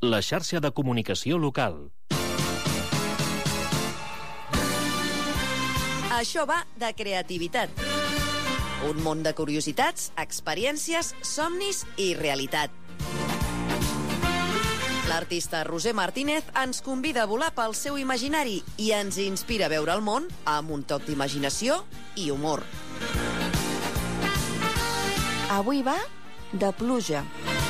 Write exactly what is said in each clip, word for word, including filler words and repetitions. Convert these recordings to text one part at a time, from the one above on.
la xarxa de comunicació local. Això va de creativitat. Un món de curiositats, experiències, somnis i realitat. L'artista Roser Martínez ens convida a volar pel seu imaginari i ens inspira a veure el món amb un toc d'imaginació i humor. Avui va de pluja.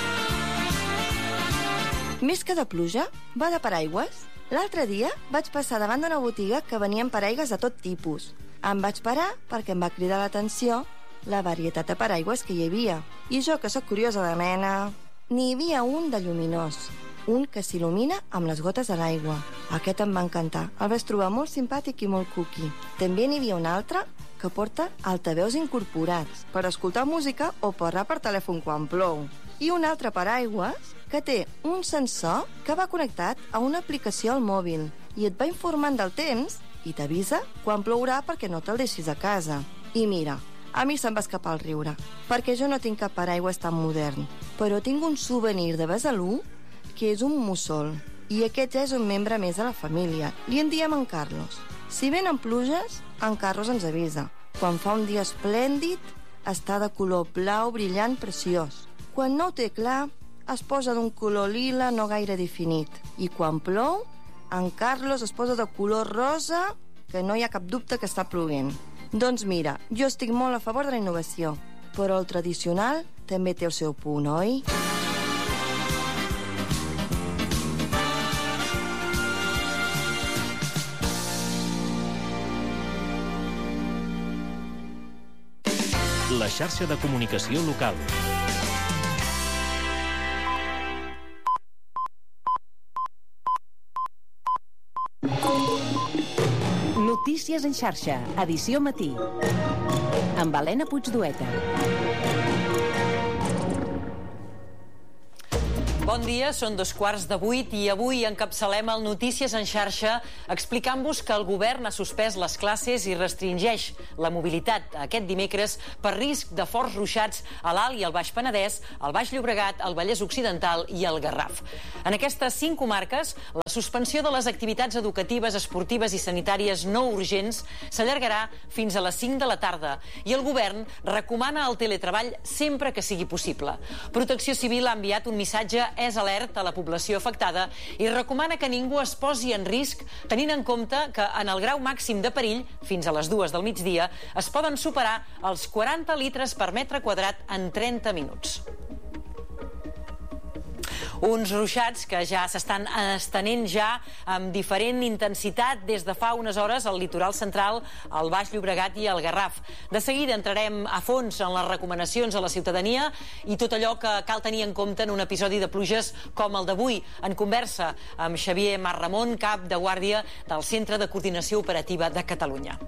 Més que de pluja, va de paraigües. L'altre dia vaig passar davant d'una botiga que venien paraigües de tot tipus. Em vaig parar perquè em va cridar l'atenció la varietat de paraigües que hi havia. I jo, que sóc curiosa de mena, n'hi havia un de lluminós, un que s'il·lumina amb les gotes de l'aigua. Aquest em va encantar. El vaig trobar molt simpàtic i molt cookie. També n'hi havia un altre que porta altaveus incorporats per escoltar música o parlar per telèfon quan plou. I un altre paraigües que té un sensor que va connectat a una aplicació al mòbil i et va informant del temps i t'avisa quan plourà perquè no te'l deixis a casa. I mira, a mi se'm va escapar el riure, perquè jo no tinc cap paraigües tan modern, però tinc un souvenir de Besalú que és un mussol, i aquest ja és un membre més de la família. Li en diem en Carlos. Si venen pluges, en Carlos ens avisa. Quan fa un dia esplèndid, està de color blau brillant preciós. Quan no ho té clar, es posa d'un color lila no gaire definit. I quan plou, en Carlos es posa de color rosa, que no hi ha cap dubte que està ploguent. Doncs mira, jo estic molt a favor de la innovació, però el tradicional també té el seu punt, oi? La xarxa de comunicació local. Notícies en xarxa, edició matí. Amb Helena Puigdueta. Bon dia, són dos quarts de vuit i avui encapçalem el Notícies en xarxa explicant-vos que el govern ha suspès les classes i restringeix la mobilitat aquest dimecres per risc de forts ruixats a l'Alt i al Baix Penedès, al Baix Llobregat, al Vallès Occidental i al Garraf. En aquestes cinc comarques, la suspensió de les activitats educatives, esportives i sanitàries no urgents s'allargarà fins a les cinc de la tarda i el govern recomana el teletreball sempre que sigui possible. Protecció Civil ha enviat un missatge és alerta a la població afectada i recomana que ningú es posi en risc tenint en compte que en el grau màxim de perill, fins a les dues del migdia, es poden superar els quaranta litres per metre quadrat en trenta minuts. Uns ruixats que ja s'estan estenent ja amb diferent intensitat des de fa unes hores al litoral central, al Baix Llobregat i al Garraf. De seguida entrarem a fons en les recomanacions a la ciutadania i tot allò que cal tenir en compte en un episodi de pluges com el d'avui. En conversa amb Xavier Marramon, cap de guàrdia del Centre de Coordinació Operativa de Catalunya.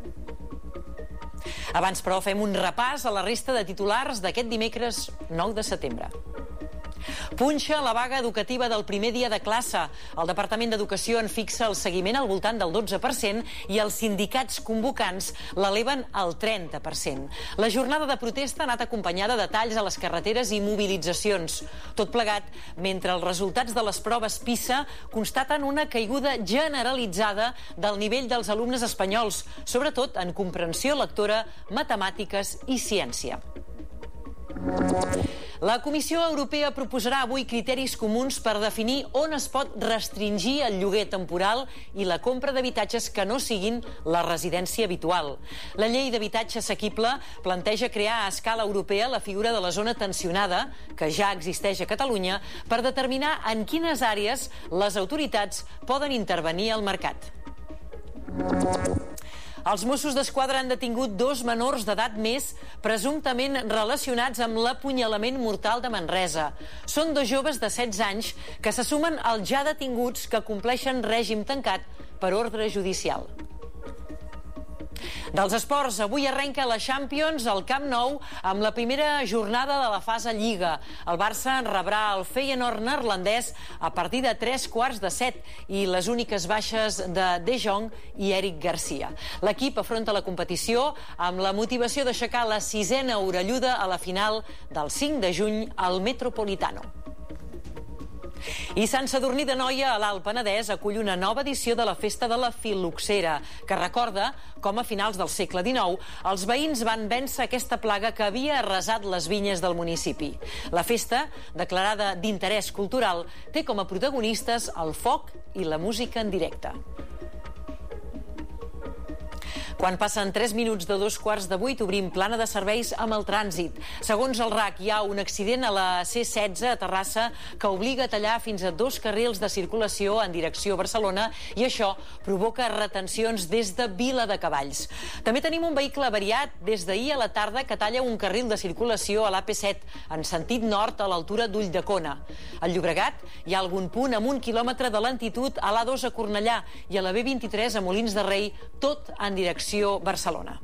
Abans, però, fem un repàs a la resta de titulars d'aquest dimecres nou de setembre. Punxa la vaga educativa del primer dia de classe. El Departament d'Educació en fixa el seguiment al voltant del dotze per cent i els sindicats convocants l'eleven al trenta per cent. La jornada de protesta ha anat acompanyada de talls a les carreteres i mobilitzacions. Tot plegat, mentre els resultats de les proves PISA constaten una caiguda generalitzada del nivell dels alumnes espanyols, sobretot en comprensió lectora, matemàtiques i ciència. La Comissió Europea proposarà avui criteris comuns per definir on es pot restringir el lloguer temporal i la compra d'habitatges que no siguin la residència habitual. La llei d'habitatge assequible planteja crear a escala europea la figura de la zona tensionada, que ja existeix a Catalunya, per determinar en quines àrees les autoritats poden intervenir al mercat. Els Mossos d'Esquadra han detingut dos menors d'edat més presumptament relacionats amb l'apunyalament mortal de Manresa. Són dos joves de setze anys que se sumen als ja detinguts que compleixen règim tancat per ordre judicial. Dels esports, avui arrenca la Champions al Camp Nou amb la primera jornada de la fase Lliga. El Barça rebrà el Feyenoord neerlandès a partir de tres quarts de set i les úniques baixes de De Jong i Eric Garcia. L'equip afronta la competició amb la motivació d'aixecar la sisena orelluda a la final del cinc de juny al Metropolitano. I Sant Sadurní d'Anoia, a l'Alt Penedès, acull una nova edició de la Festa de la Fil·loxera, que recorda com a finals del segle dinou els veïns van vèncer aquesta plaga que havia arrasat les vinyes del municipi. La festa, declarada d'interès cultural, té com a protagonistes el foc i la música en directe. Quan passen tres minuts de dos quarts de vuit, obrim plana de serveis amb el trànsit. Segons el R A C, hi ha un accident a la C setze a Terrassa que obliga a tallar fins a dos carrils de circulació en direcció a Barcelona i això provoca retencions des de Viladecavalls. També tenim un vehicle avariat des d'ahir a la tarda que talla un carril de circulació a l'A P set en sentit nord a l'altura d'Ulldecona. Al Llobregat hi ha algun punt amb un quilòmetre de lentitud a l'A dos a Cornellà i a la B vint-i-tres a Molins de Rei, tot en direcció Barcelona.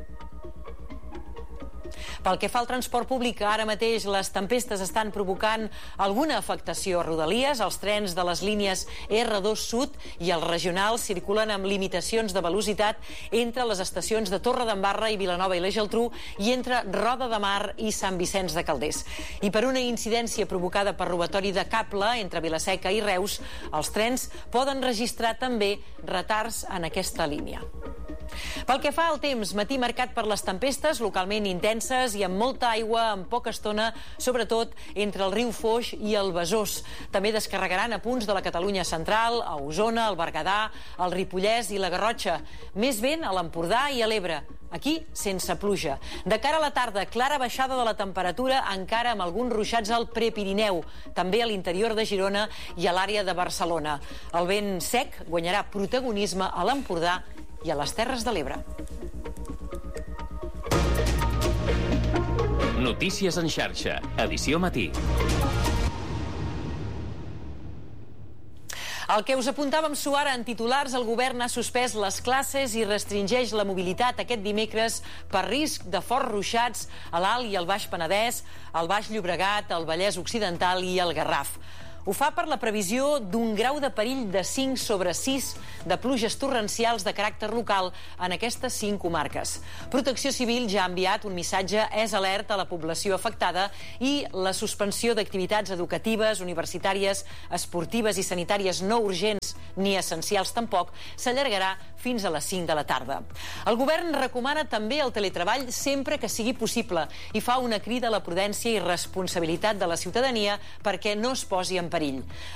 Pel que fa al transport públic, ara mateix les tempestes estan provocant alguna afectació a Rodalies. Els trens de les línies R dos Sud i els regionals circulen amb limitacions de velocitat entre les estacions de Torredembarra i Vilanova i la Geltrú i entre Roda de Mar i Sant Vicenç de Calders. I per una incidència provocada per robatori de cable entre Vilaseca i Reus, els trens poden registrar també retards en aquesta línia. Pel que fa al temps, matí marcat per les tempestes, localment intenses i amb molta aigua en poca estona, sobretot entre el riu Foix i el Besòs. També descarregaran a punts de la Catalunya central, a Osona, al Berguedà, al Ripollès i la Garrotxa. Més vent a l'Empordà i a l'Ebre. Aquí, sense pluja. De cara a la tarda, clara baixada de la temperatura, encara amb alguns ruixats al Prepirineu, també a l'interior de Girona i a l'àrea de Barcelona. El vent sec guanyarà protagonisme a l'Empordà i a les Terres de l'Ebre. Notícies en xarxa, edició matí. El que us apuntàvem suara en titulars, el govern ha suspès les classes i restringeix la mobilitat aquest dimecres per risc de forts ruixats a l'Alt i el Baix Penedès, al Baix Llobregat, al Vallès Occidental i al Garraf. Ho fa per la previsió d'un grau de perill de cinc sobre sis de pluges torrencials de caràcter local en aquestes cinc comarques. Protecció Civil ja ha enviat un missatge és alerta a la població afectada i la suspensió d'activitats educatives, universitàries, esportives i sanitàries no urgents ni essencials tampoc s'allargarà fins a les cinc de la tarda. El govern recomana també el teletreball sempre que sigui possible i fa una crida a la prudència i responsabilitat de la ciutadania perquè no es posi en perill.